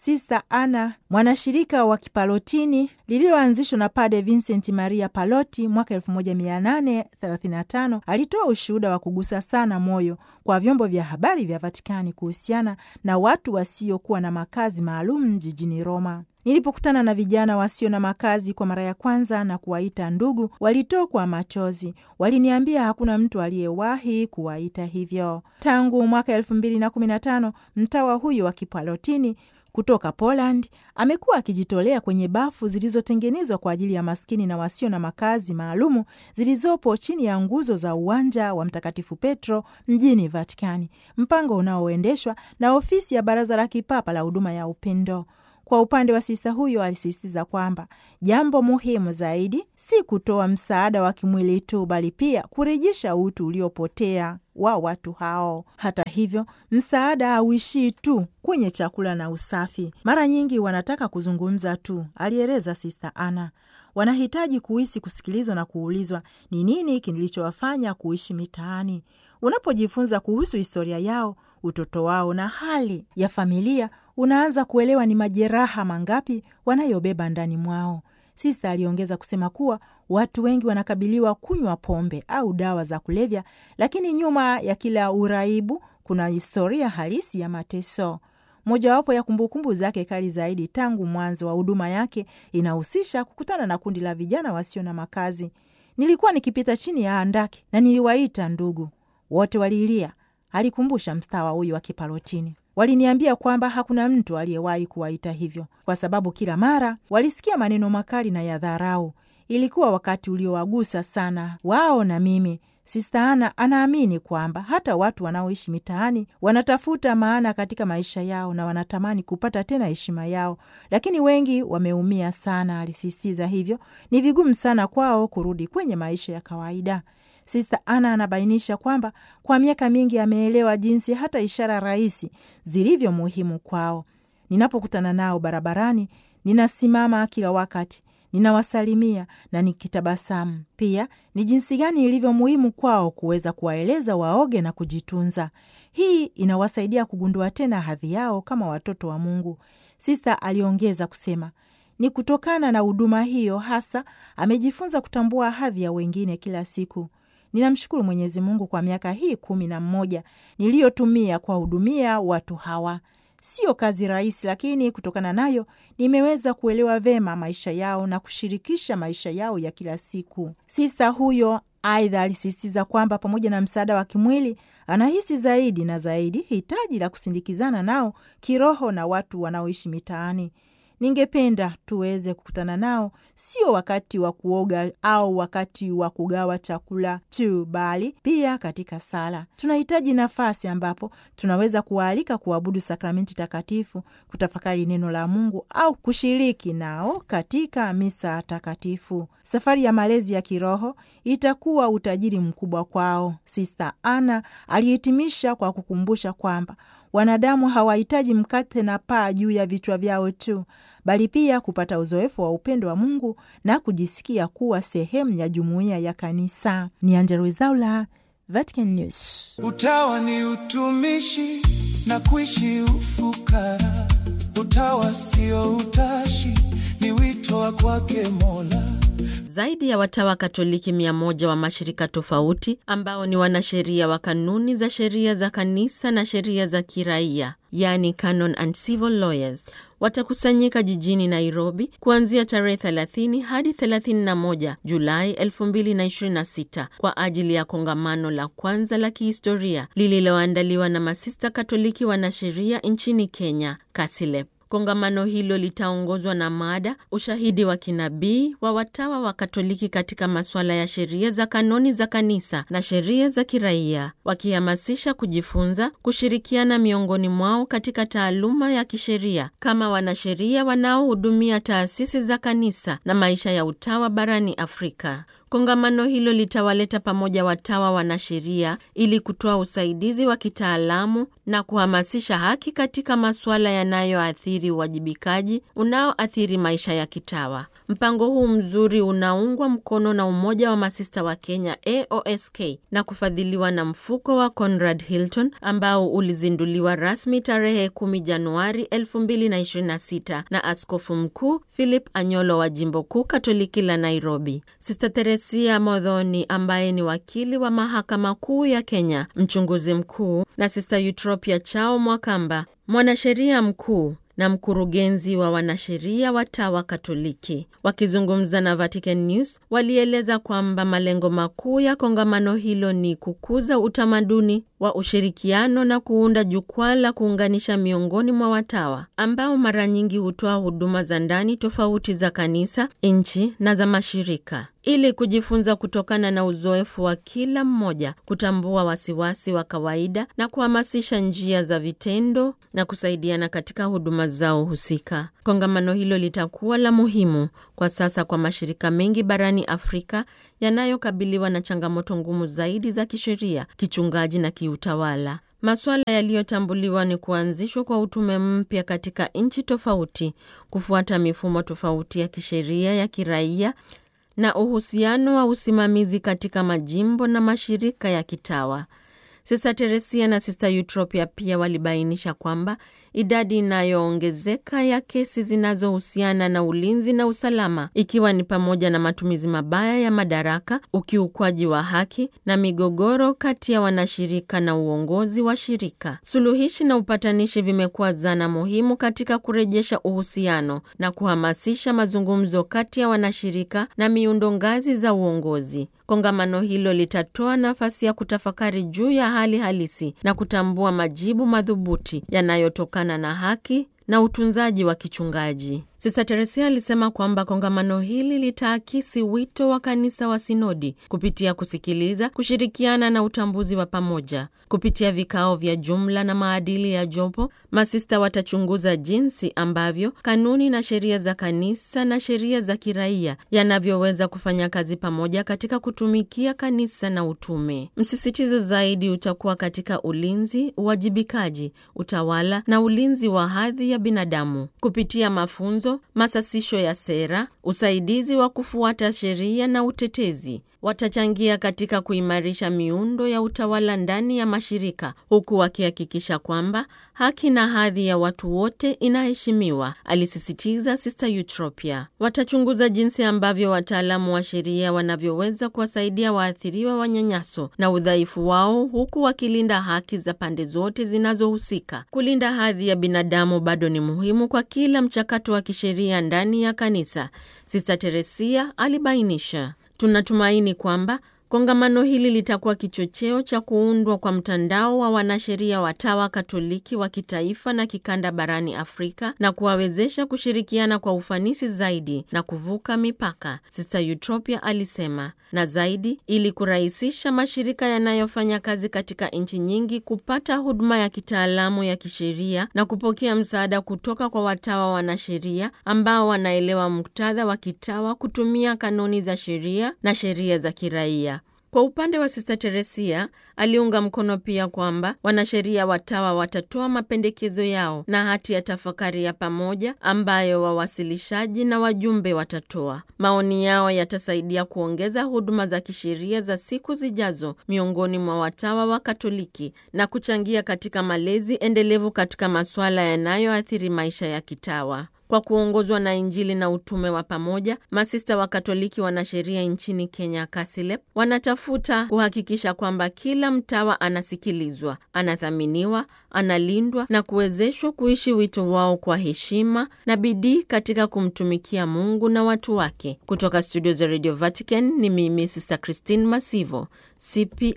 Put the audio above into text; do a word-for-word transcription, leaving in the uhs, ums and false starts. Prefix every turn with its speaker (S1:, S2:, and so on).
S1: Sister Anna, mwanashirika wa Kipalotini lililoanzishwa na Padre Vincent Maria Pallotti mwaka elfu moja mia nane thelathini na tano, alitoa ushuhuda wa kugusa sana moyo kwa vyombo vya habari vya Vatikani kuhusiana na watu wasiokuwa na makazi maalum jijini Roma. Nilipokutana na vijana wasio na makazi kwa mara ya kwanza na kuwaita ndugu, walitokwa machozi. Waliniambia hakuna mtu aliyewahi kuwaita hivyo. Tangu mwaka elfu mbili na kumi na tano, mtawa huyo wa Kipalotini kutoka Poland amekuwa akijitolea kwenye bafu zilizotengenezwa kwa ajili ya maskini na wasio na makazi maalumu zilizopo chini ya nguzo za uwanja wa Mtakatifu Petro mjini Vatikani, mpango unaoendeshwa na ofisi ya Baraza la Kipapa la Huduma ya Upendo. Kwa upande wa sista huyo, alisisitiza kwamba jambo muhimu zaidi si kutoa msaada wa kimwili tu, bali pia kurejesha utu uliopotea wa watu hao. Hata hivyo, msaada hauishii tu kwenye chakula na usafi. Mara nyingi wanataka kuzungumza tu, alieleza Sister Anna. Wanahitaji kuhisi kusikilizwa na kuulizwa ni nini kilichowafanya kuishi mitaani. Unapojifunza kuhusu historia yao, utoto wao na hali ya familia, unaanza kuelewa ni majeraha mangapi wanayobeba ndani mwao. Sista aliongeza kusema kuwa watu wengi wanakabiliwa kunywa pombe au dawa za kulevya, lakini nyuma ya kila uraibu kuna historia halisi ya mateso. Mojawapo ya kumbukumbu zake kali zaidi tangu mwanzo wa huduma yake inahusisha kukutana na kundi la vijana wasio na makazi. Nilikuwa nikipita chini ya handaki na niliwaita ndugu. Wote walilia, alikumbusha mstawa huyu wa Kipalotini. Waliniambia kwamba hakuna mtu aliyewahi kuwaita hivyo, kwa sababu kila mara walisikia maneno makali na ya dharau. Ilikuwa wakati uliowagusa sana wao na mimi. Sister Anna anaamini kwamba hata watu wanaoishi mitaani wanatafuta maana katika maisha yao na wanatamani kupata tena heshima yao, lakini wengi wameumia sana, alisisitiza. Hivyo ni vigumu sana kwao kurudi kwenye maisha ya kawaida. Sister Anna anabainisha kwamba kwa miaka mingi ameelewa jinsi hata ishara rahisi zilivyo muhimu kwao. Ninapokutana nao barabarani, ninasimama kila wakati, ninawasalimia na nikitabasamu. Pia ni jinsi gani ilivyo muhimu kwao kuweza kuwaeleza waoge na kujitunza. Hii inawasaidia kugundua tena hadhi yao kama watoto wa Mungu. Sister aliongeza kusema, ni kutokana na huduma hiyo hasa amejifunza kutambua hadhi ya wengine kila siku. Ninamshukuru Mwenyezi Mungu kwa miaka hii kumi na mmoja niliyotumia kwa hudumia watu hawa. Sio kazi rahisi, lakini kutokana nayo nimeweza kuelewa vema maisha yao na kushirikisha maisha yao ya kila siku. Sista huyo aidha alisisitiza kwamba pamoja na msaada wa kimwili, anahisi zaidi na zaidi hitaji la kusindikizana nao kiroho na watu wanaoishi mitaani. Ningependa tuweze kukutana nao, sio wakati wa kuoga au wakati wa kugawa chakula tu, bali pia katika sala. Tunahitaji nafasi ambapo tunaweza kuwaalika kuabudu sakramenti takatifu, kutafakari neno la Mungu au kushiriki nao katika misa takatifu. Safari ya malezi ya kiroho itakuwa utajiri mkubwa kwao. Sister Anna alihitimisha kwa kukumbusha kwamba wanadamu hawahitaji mkate na paa juu ya vichwa vyao tu, bali pia kupata uzoefu wa upendo wa Mungu na kujisikia kuwa sehemu ya jumuiya ya kanisa. Ni Angella Rwezaula, Vatican News.
S2: Utawa ni utumishi na kuishi ufukara. Utawa sio utashi, ni wito wa kwake Mola.
S3: Zaidi ya watawa Katoliki mia moja wa mashirika tofauti ambao ni wanasheria wa kanuni za sheria za kanisa na sheria za kiraia, yani canon and civil lawyers, watakusanyika jijini Nairobi kuanzia tarehe thelathini hadi thelathini na moja Julai elfu mbili na ishirini na sita kwa ajili ya kongamano la kwanza la kihistoria lililoandaliwa na masista Katoliki wanasheria nchini Kenya, KASILEP. Kongamano hilo litaongozwa na mada ushahidi wa kinabii wa watawa wa Katoliki katika masuala ya sheria za kanuni za kanisa na sheria za kiraia, wakihamasisha kujifunza, kushirikiana miongoni mwao katika taaluma ya kisheria kama wanasheria wanaohudumia taasisi za kanisa na maisha ya utawa barani Afrika. Kongamano hilo litawaleta pamoja watawa wanasheria ili kutoa usaidizi wa kitaalamu na kuhamasisha haki katika masuala yanayoathiri uwajibikaji unaoathiri maisha ya kitawa. Mpango huu mzuri unaungwa mkono na Umoja wa Masista wa Kenya A O S K na kufadhiliwa na mfuko wa Conrad Hilton ambao ulizinduliwa rasmi tarehe kumi Januari elfu mbili na ishirini na sita na Askofu Mkuu Philip Anyolo wa Jimbo Kuu Katoliki la Nairobi. Sister Teresia Modhoni ambaye ni wakili wa Mahakama Kuu ya Kenya, mchunguzi mkuu, na Sister Eutropia Chao Mwakamba, mwanasheria mkuu na mkurugenzi wa wanasheria wa Tawa Katoliki, wakizungumza na Vatican News, walieleza kwamba malengo makuu ya kongamano hilo ni kukuza utamaduni wa ushirikiano na kuunda jukwaa la kuunganisha miongoni mwa watawa ambao mara nyingi hutoa huduma za ndani tofauti za kanisa, nchi na za mashirika, ili kujifunza kutokana na uzoefu wa kila mmoja, kutambua wasiwasi wa kawaida na kuhamasisha njia za vitendo na kusaidiana katika huduma zao husika. Kongamano hilo litakuwa la muhimu kwa sasa kwa mashirika mengi barani Afrika yanayokabiliwa na changamoto ngumu zaidi za kisheria, kichungaji na kiutawala. Masuala yaliyotambuliwa ni kuanzishwa kwa utume mpya katika nchi tofauti, kufuata mifumo tofauti ya kisheria ya kiraia na uhusiano wa usimamizi katika majimbo na mashirika ya kitawa. Sister Teresia na Sister Eutropia pia walibainisha kwamba idadi inayoongezeka ya kesi zinazohusiana na ulinzi na usalama, ikiwa ni pamoja na matumizi mabaya ya madaraka, ukiukwaji wa haki na migogoro kati ya wanashirika na uongozi wa shirika. Suluhishi na upatanishi vimekuwa zana muhimu katika kurejesha uhusiano na kuhamasisha mazungumzo kati ya wanashirika na miundo ngazi za uongozi. Kongamano hilo litatoa nafasi ya kutafakari juu ya hali halisi na kutambua majibu madhubuti yanayotokana na haki na utunzaji wa kichungaji. Sister Teresia alisema kwamba kongamano hili litaakisi wito wa kanisa wa sinodi kupitia kusikiliza, kushirikiana na utambuzi wa pamoja. Kupitia vikao vya jumla na maadili ya jopo, masista watachunguza jinsi ambavyo kanuni na sheria za kanisa na sheria za kiraia yanavyoweza kufanya kazi pamoja katika kutumikia kanisa na utume. Msisitizo zaidi utakuwa katika ulinzi, uwajibikaji, utawala na ulinzi wa hadhi ya binadamu. Kupitia mafunzo, masasisho ya sera, usaidizi wa kufuata sheria na utetezi, watachangia katika kuimarisha miundo ya utawala ndani ya mashirika, huku wakihakikisha kwamba haki na hadhi ya watu wote inaheshimiwa, alisisitiza Sister Eutropia. Watachunguza jinsi ambavyo wataalamu wa sheria wanavyoweza kuwasaidia waathiriwa wa nyanyaso na udhaifu wao, huku wakilinda haki za pande zote zinazohusika. Kulinda hadhi ya binadamu bado ni muhimu kwa kila mchakato wa kisheria ndani ya kanisa, Sister Teresia alibainisha. Tunatumaini kwamba kongamano hili litakuwa kichocheo cha kuundwa kwa mtandao wa wanasheria wa Tawa Katoliki wa kitaifa na kikanda barani Afrika na kuwawezesha kushirikiana kwa ufanisi zaidi na kuvuka mipaka, Sister Eutropia alisema, na zaidi ili kurahisisha mashirika yanayofanya kazi katika nchi nyingi kupata huduma ya kitaalamu ya kisheria na kupokea msaada kutoka kwa watawa wanasheria ambao wanaelewa muktadha wa kitawa kutumia kanuni za sheria na sheria za kiraia. Kwa upande wa Sister Teresia, aliunga mkono pia kwamba wanasheria watawa watatoa mapendekezo yao na hati ya tafakari ya pamoja ambayo wawasilishaji na wajumbe watatoa. Maoni yao yatasaidia kuongeza huduma za kisheria za siku zijazo miongoni mwa watawa wa Katoliki na kuchangia katika malezi endelevu katika masuala yanayoathiri maisha ya kitawa. Kwa kuongozwa na Injili na utume wa pamoja, masista wa Katoliki wanasheria nchini Kenya Kasilep wanatafuta kuhakikisha kwamba kila mtawa anasikilizwa, anathaminiwa, analindwa na kuwezeshwa kuishi wito wao kwa heshima na bidii katika kumtumikia Mungu na watu wake. Kutoka studio za Radio Vatican ni mimi Sister Christine Masivo, C P